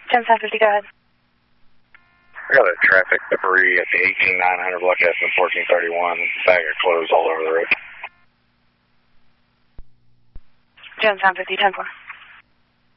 10-10-50, go ahead. I got a traffic debris at the 18900 block S and 1431. Bag of clothes all over the road. 10-10-50, 10-4.